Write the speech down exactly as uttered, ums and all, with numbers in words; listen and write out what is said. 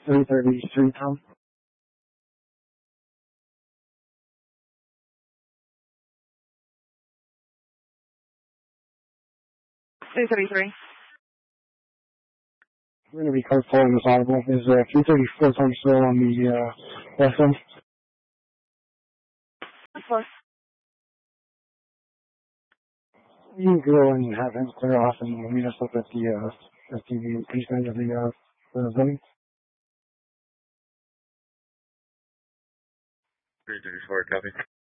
three thirty-three pound. three thirty-three. We're going to be card pulling this audible. Is uh, three thirty-four time still on the uh, west end? Of course. You can go and have him clear off and meet us up at the uh, at the east end of the uh, the building. three thirty-four, copy.